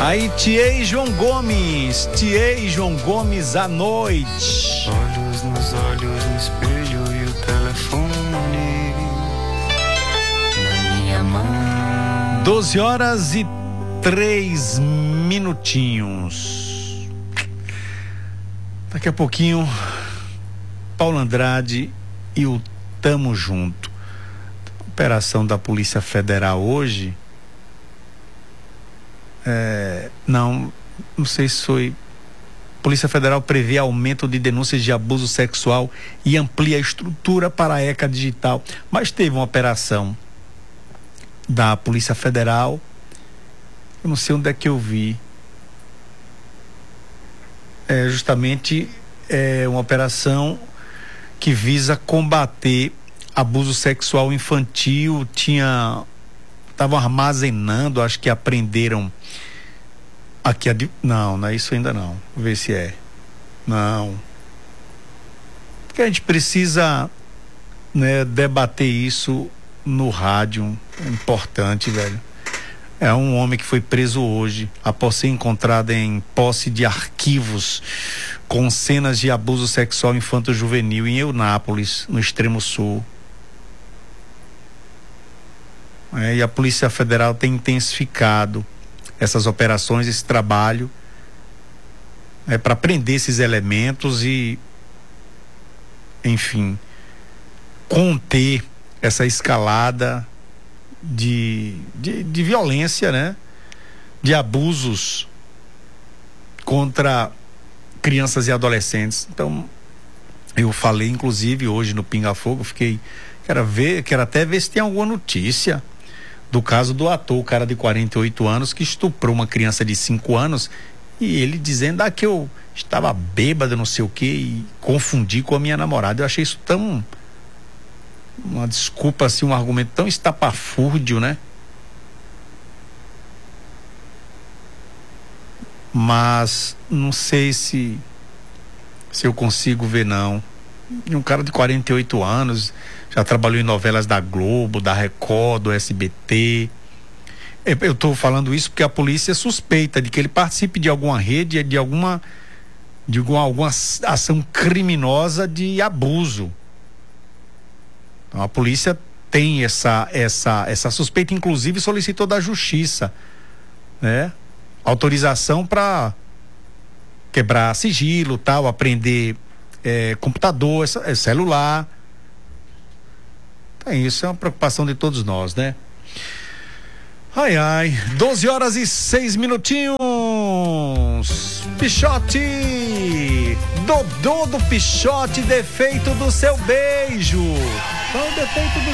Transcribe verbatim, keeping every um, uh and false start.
Aí, Tia e João Gomes, Tia e João Gomes à noite. Olhos nos olhos, no espelho e o telefone na minha mão. doze horas e três minutinhos. Daqui a pouquinho, Paulo Andrade e o Tamo Junto. Operação da Polícia Federal hoje. É, não, não sei se foi. Polícia Federal prevê aumento de denúncias de abuso sexual e amplia a estrutura para a ECA digital. Mas teve uma operação da Polícia Federal, eu não sei onde é que eu vi. É justamente é, uma operação que visa combater abuso sexual infantil. Tinha estavam armazenando, acho que apreenderam aqui a, não, não é isso ainda não. Vou ver se é. Não. Porque a gente precisa, né, debater isso no rádio. É importante, velho. É um homem que foi preso hoje após ser encontrado em posse de arquivos com cenas de abuso sexual infanto-juvenil em Eunápolis, no extremo sul. É, e a Polícia Federal tem intensificado essas operações, esse trabalho, é, para prender esses elementos e, enfim, conter essa escalada de, de, de violência, né? De abusos contra crianças e adolescentes. Então, eu falei, inclusive, hoje no Pinga Fogo, fiquei, quero ver, quero até ver se tem alguma notícia do caso do ator, o cara de quarenta e oito anos, que estuprou uma criança de cinco anos, e ele dizendo ah, que eu estava bêbado, não sei o que, e confundi com a minha namorada. Eu achei isso tão, uma desculpa assim, um argumento tão estapafúrdio, né? Mas não sei se se eu consigo ver, não. E um cara de quarenta e oito anos, já trabalhou em novelas da Globo, da Record, do S B T. Eu estou falando isso porque a polícia suspeita de que ele participe de alguma rede, de alguma, de alguma, alguma ação criminosa de abuso. Então a polícia tem essa, essa, essa suspeita, inclusive solicitou da Justiça, né? Autorização para quebrar sigilo, tal, apreender é, computador, é, celular. Então, isso é uma preocupação de todos nós, né? Ai, ai, doze horas e seis minutinhos. Pichote, Dodô do Pichote, defeito do seu beijo. Qual o defeito do